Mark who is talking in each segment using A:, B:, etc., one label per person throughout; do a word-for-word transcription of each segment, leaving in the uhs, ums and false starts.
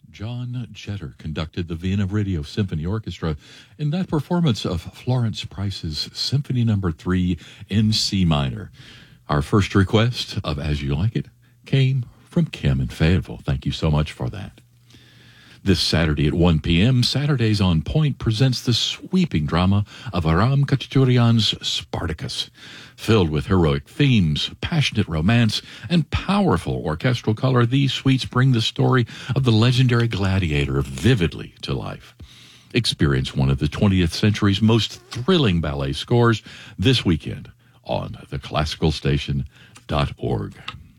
A: John Jetter conducted the Vienna Radio Symphony Orchestra in that performance of Florence Price's Symphony Number three in C minor. Our first request of As You Like It came from Kim in Fayetteville. Thank you so much for that. This Saturday at one p.m., Saturdays on Point presents the sweeping drama of Aram Khachaturian's Spartacus. Filled with heroic themes, passionate romance, and powerful orchestral color, these suites bring the story of the legendary gladiator vividly to life. Experience one of the twentieth century's most thrilling ballet scores this weekend on the classical station dot org.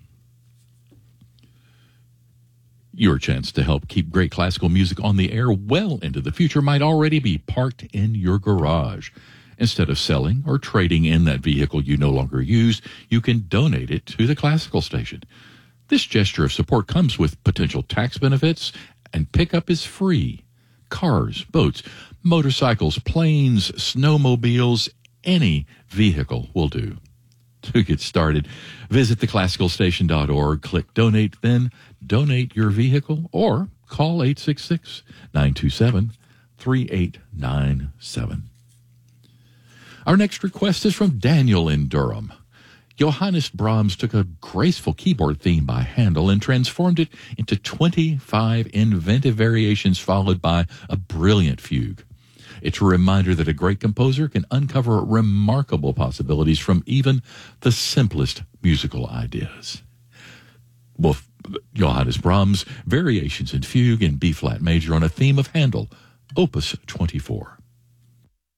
A: Your chance to help keep great classical music on the air well into the future might already be parked in your garage. Instead of selling or trading in that vehicle you no longer use, you can donate it to the classical station. This gesture of support comes with potential tax benefits, and pickup is free. Cars, boats, motorcycles, planes, snowmobiles, any vehicle will do. To get started, visit the classical station dot org, click Donate, then donate your vehicle, or call eight six six, nine two seven, three eight nine seven. Our next request is from Daniel in Durham. Johannes Brahms took a graceful keyboard theme by Handel and transformed it into twenty-five inventive variations followed by a brilliant fugue. It's a reminder that a great composer can uncover remarkable possibilities from even the simplest musical ideas. Well, Johannes Brahms, Variations in Fugue in B-flat major on a theme of Handel, Opus twenty-four.